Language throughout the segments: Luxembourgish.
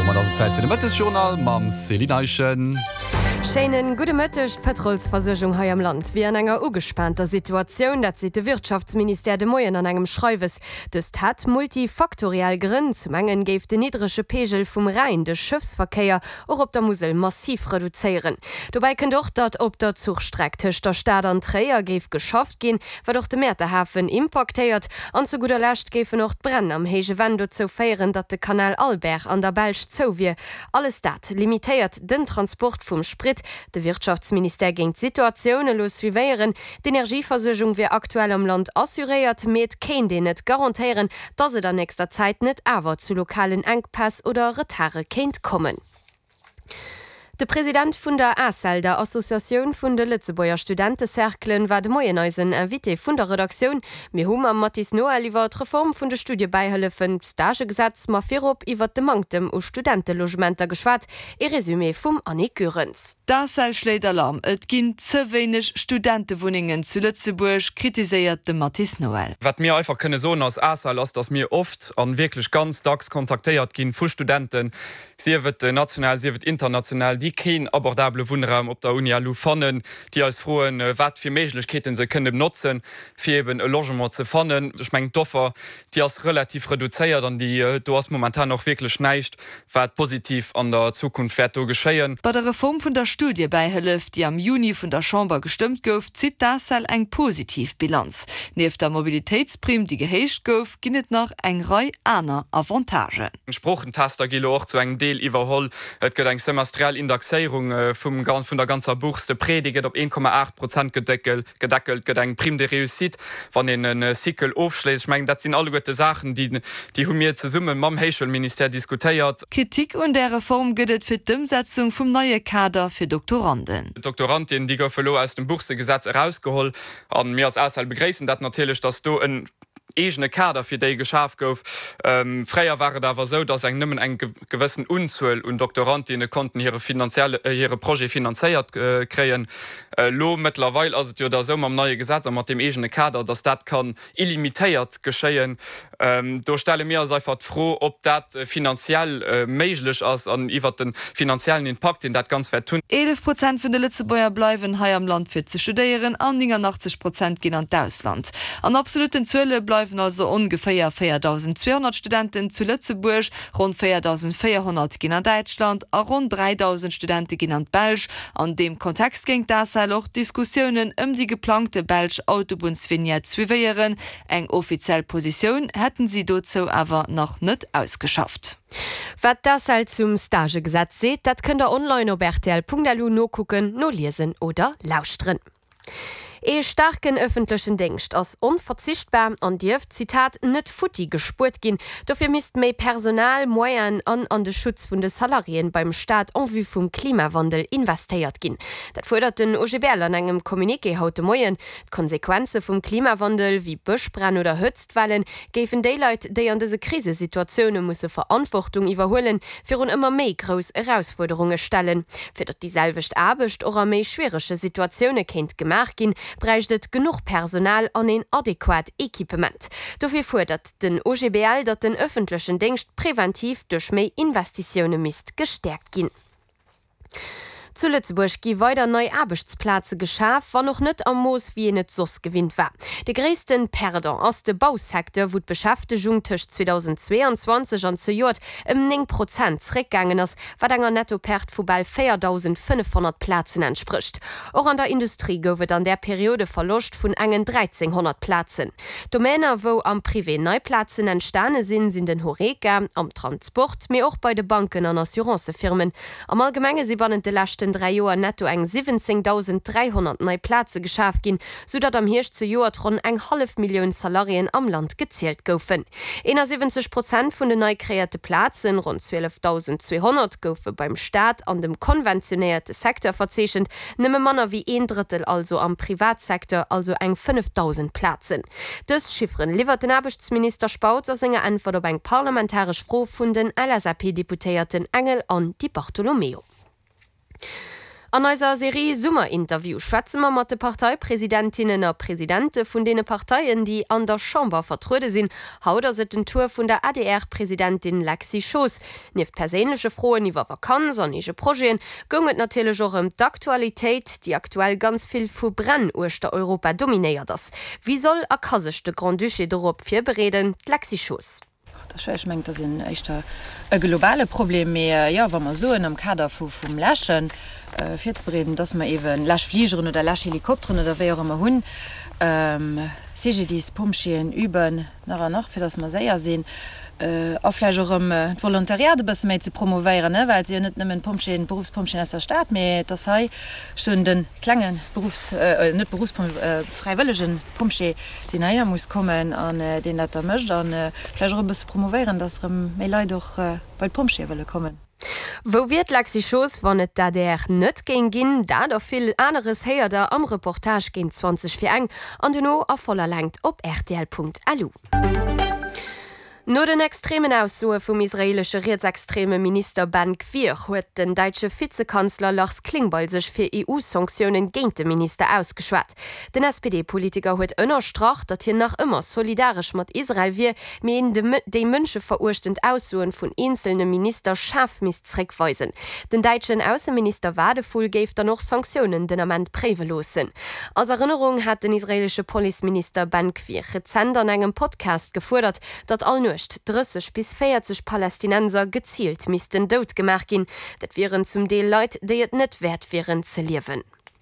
Zeit für den Mittagsjournal mam Selinaichen. Scheinen gute Mëttech Petrolsversorgung hai am Land wie an enger ugespannter Situation, dat se de Wirtschaftsminister de Moien an engem Schreiwes. Dust hat multifaktorial Grinn zum engen geif de niedrigsche Pegel vum Rhein de Schiffsverkehr och op der Musel massiv reduzieren. Dobei kennt doch dat op der Zugstrecktisch der Staat an Träger geif geschafft gin, war doch de Mäertehafen impactéiert an zu guter Lächt gefe noch brennen am hege Wando zo feieren, dat de Kanal Alberg an der Belsch zo wie. Alles dat limitéiert den Transport vum Sprit. De Wirtschaftsminister ging Situationen los wie wären. Die Energieversorgung wie aktuell am Land assuréiert met kein den net garantieren, dass se der nächster Zeit net awer zu lokalen Engpass oder Retarre kennt kommen. Der Präsident vun der ASAL, der Assoziation vun de Lützebauer Studentencerkeln, war de Moieneisen Invité vun der Redaktion. Mi hum am Matthias Noel iwwer d' Reform vun de Studie beihëllefen Stagegesetz ma firop iwwer de Mangtem o Studentenlogementer geschwat. Resümé vum Annik Görenz. ASAL schlägt Alarm. Et ginn ze wenig Studentenwohnungen zu Lützeburg, kritiséiert de Matthias Noel. Wat mir einfach kënne so als ASAL ass, dass mir oft an wirklich ganz dags kontaktéiert ginn vu Studenten. Sie wird national, sie wird international, die kein abordable Wohnraum op der Uni fannen, die als frohen wat für Möglichkeiten sie können nutzen, für eben ein Logement zu fannen. Ich meine Doffer, die ist relativ reduziert und die du hast momentan noch wirklich nicht, was positiv an der Zukunft wird geschehen. Bei der Reform von der Studie beihilft, die am Juni von der Chambre gestimmt gouf, zieht das eng Positivbilanz. Neben der Mobilitätsprim, die geheischt gouf, ginnet noch eng Reihe aner Avantagen. Sprachentaster gilo auch zu eng Deel überhol, et gët eng semestrial Indexierung vun der ganzer Buchste prediget op 1,8% gedeckelt gët eng Prim de Reusit, wann den Sikel aufschläst. Ich mein, dat sind alle gute Sachen, die hun mir ze Summe mam Heichschulminister diskutiert. Kritik und der Reform gëtt fir d'Umsetzung vum neue Kader fir Doktoranden. Doktorandin, die go verlo aus dem Buchsegesetz herausgeholt an mir als Auswahl begräßen, dat natürlich, dass du ein egene Kader fir déi geschaf gouf. Fréier war dawer so, dats eng nëmmen eng gewissen Unzuuel und Doktorandine konnten ihre Projekt finanziert kreien. Lowe as da so am neue Gesetz mat dem egene Kader, dats dat kann illimitéiert geschéien. Do stelle mir einfach froh, ob dat finanziell méiglech ass an iwwer den finanziellen Impact in dat ganz tun. 11% vun de Lützebauer bleiwen hai am Land fir ze studieren, an 80% gin an d'Ausland. An absoluten Zölle bleiwen also ungefähr 4.200 Studenten zu Lützeburg, rund 4.400 gin an Deutschland, a rund 3.000 Studenten gin an Belsch. An dem Kontext ging das auch Diskussionen die geplante Belsch Autobahnsvignette zu wehren. Eng offiziell Position hätten sie dazu aber noch nicht ausgeschafft. Wat das als zum Stagegesetz seht, dat könnt ihr online op rtl.lu no gucken, no lesen oder lauschtren. Starken öffentlichen Dienst als unverzichtbar an dürft Zitat net futti gespurt gin. Dafür misst méi Personal Moyen an den Schutz von de Salarien beim Staat en vue vum Klimawandel investiert gin. Dat fordert den OGBL an engem Kommuniqué haute Moyen. Konsequenze vom Klimawandel wie Buschbrand oder Hütztwallen gefen Daylight, die an diese Krisesituationen musse Verantwortung überholen, für un immer méi groß Herausforderungen stellen. Für dat dieselwicht abecht oder méi schwerische Situationen kennt gemacht gin, breichtet genug Personal an ein adäquat Equipement. Dafür fordert den OGBL, dat den öffentlichen Dienst präventiv durch mehr Investitionen misst gestärkt gin. Zu Lützeburg gi weiter neue Arbeitsplätze geschaf, war noch net am Moos wie net sos gewinnt war. De gréessten Perdant aus de Bausektor wo d'Beschäftigung tisch 2022 an zu Jod 9% zurückgegangen ist, wat enger Nettoperd vu bald 4.500 Plätzen entspricht. Auch an der Industrie gouft an der Periode verlust vun engen 1300 Plätzen. Domäner wo am Privé Neuplätzen entstane sind den Horeca, am Transport, mir auch bei de Banken an Assuranceefirmen. Am allgemenge sie bannen de lachten 3 Joer netto eng 17.300 neue Plätze geschafft gin, sodat am hirchte Joer rund 500.000 Salarien am Land gezielt goufen. 71% vun de neu kreierte Plätzen, rund 12.200 goufe beim Staat an dem konventionierte Sektor verzeschend, nimme Manner wie 1/3 also am Privatsektor, also eng 5.000 Plätzen. Das Schiffren liefert den Arbeitsminister Spaut als enger Antwort op eng parlamentarisch froh vun den LSAP-Deputierten Engel an Di Bartolomeo. An eiser Serie Summerinterview schwätzen wir mit den Parteipräsidentinnen und Präsidenten von den Parteien, die an der Chamber vertreten sind. Heute ist den Tour von der ADR-Präsidentin Lexi Schoss. Nicht persönliche Fragen über Vakanz und ihre Projekte, ging es natürlich auch um die Aktualität, die aktuell ganz viel von Brennursten Europa dominiert ist. Wie soll kann sich der Grand Duché darauf vorbereiten? Lexi Schoss. Ich mein, das ist echt ein globales Problem. Ja, wenn man so in einem Kader vom Laschen viel zu bereden, dass man eben Laschfliegerinnen oder Laschhelikoptern oder wer auch immer haben, CGDs, Pumpschen üben, nachher noch, für das man sehr sehen, vielleicht auch Volontariat ein bisschen mehr zu promovieren, ne? Weil sie ja nicht nur Berufspumpschen aus der Stadt, aber das heißt schon den kleinen freiwilligen Pumpschen, die nachher muss kommen und den da möchte, und vielleicht auch ein bisschen promovieren, dass mehr Leute auch bei Pumpschen kommen. Wo wird Lexi Schoss, wenn es da der nicht gehen, da doch viel anderes her da am Reportage gehen 2041 und du noch auf voller Länge auf rtl.lu. No den extremen Aussue vom israelische rechtsextreme Minister Ben Gvir huet den deutsche Vizekanzler Lars Klingbeil sich für EU-Sanktionen gegen den Minister ausgeschwat. Den SPD-Politiker huet ënnerstracht, dat hier nach immer solidarisch mit Israel wie in de Mënsche verurchtend Aussuen von einzelnen Minister scharf misstreckweisen. Den deutschen Außenminister Wadefull gave da noch Sanktionen den Amment prevelosen. Als Erinnerung hat den israelische Policeminister Ben Gvir rezent an engem Podcast gefordert, dat all nur 30 bis 40 Palästinenser gezielt missten dod gemacht gin, dat wären zum Deel Leute, die et net wert wären ze liewen.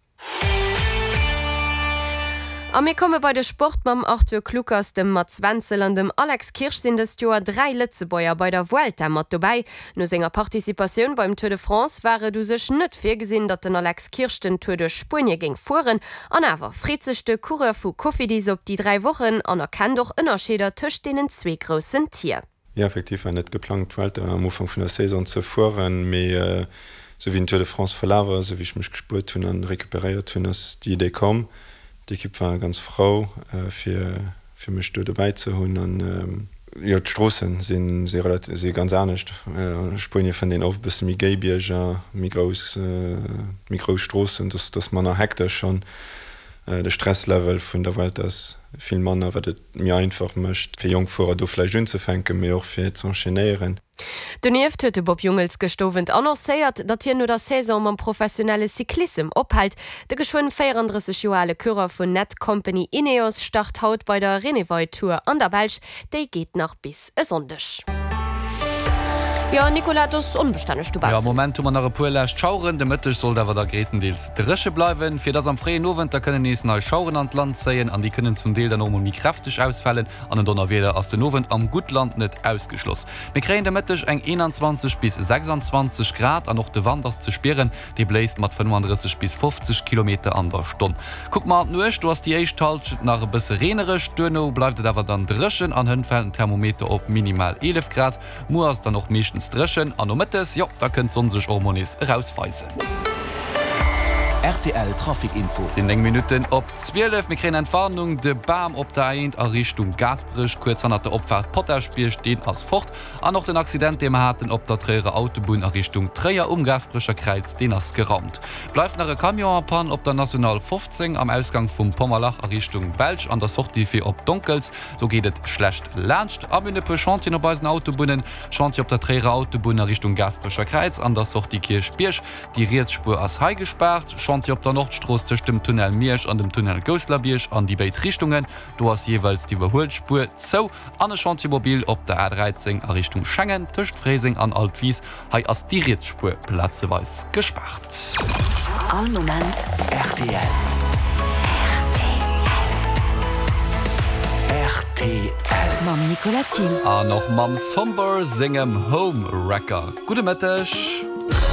Am mir komme bei der Sport beim Arthur Klukas, dem Mats Wenzel und dem Alex Kirsch sind das Jahr 3 Lützebäuer bei der Vuelta mit dabei. Nur seiner Partizipation beim Tour de France wäre du sich nicht vorgesehen, dass den Alex Kirsch den Tour de Spanien ging fahren. Und aber fritzigste Coureur von Cofidis auf die 3 Wochen und kann doch Unterschiede zwischen den 2 großen Tieren. Ja, effektiv war nicht geplant, Vuelta am Anfang von der Saison zu fahren, aber so wie in Tour de France verlaufen, so wie ich mich gespürt habe und rekuperiert habe, dass die Idee kam. Die Equipe war ganz froh, für mich dabei zu holen. Und, ja, die Straßen sind sehr ganz ernst. Spanien von den auf ein bisschen mehr Gehbirger, mehr große Straßen, dass man nach Hektar schon der Stresslevel von der Welt ist. Viel Männer werden mir einfach möchte, für Jungfahrer da vielleicht anzufangen, aber auch für zu enchaînieren. Donieft huet Bob Jungels gestowen annoncéiert, dat hier no der Saison am professionelle Cyklism ophalt. De geschwoen 34 Joale Körer vun Net Company Ineos start haut bei der Renevoi Tour an der Belsch, déi geht nach bis esondech. Ja, Nicola, das unbeständig, du ja, Moment, man nach Polächt schauen, de Mittag soll dawer der Gräsendeels drische bleiben. Für das am freien Novent, da können es neue Schauren an Land sehen, an die können zum Deel dann noch mal kräftig ausfallen, an den Donnerweder aus den Novent am Gutland nicht ausgeschlossen. Wir kriegen der Mittag eng 21 bis 26 Grad, an noch de Wanders zu sperren, die bläst mit 35 bis 50 Kilometer an der Stunde. Guck mal, nur du hast die Eichtalsch nach ein bisschen renerisch, Döno bleibt aber dann drischen, an Höhenfällen Thermometer auf minimal 11 Grad, Moas dann noch meistens dreschen an Mittes, ja, da könnt son sich Hormonis rausweisen. RTL Trafikinfo. In 10 Minuten op 12 wir kriegen Entwarnung de Bam op der Eint a Richtung Gasbrisch kurz an der Opfahrt Potterspiel stehen als fort. An noch den Accident dem hatten op der Träre Autobahn a Richtung Träger Gasbrischer Kreuz den as gerammt. Bleibt nach Kamionpan op der National 15 am Ausgang vom Pommerlach a Richtung Belsch an der Sortie für op Dunkels. So geht het schlecht lerncht. Am in Chantier bei Autobunnen Chantier op der Träre Autobahn a Richtung Gasbrischer Kreuz an der Sortie Kirchbirsch. Die Rätsspur as Hai gesperrt. Op der Nordstraße zwischen dem Tunnel Miersch an dem Tunnel Goslerbirsch an die beiden Richtungen. Du hast jeweils die Überholspur so an der Chantiermobil op der A13 a Richtung Schengen, zwischen Freising an Altwies, hai as die Rätsspur platzweise gesperrt. All Moment RTL. RTL. Mam Nicola Thiel. Noch Mam Somber singem Home Wrecker. Gute Mittag.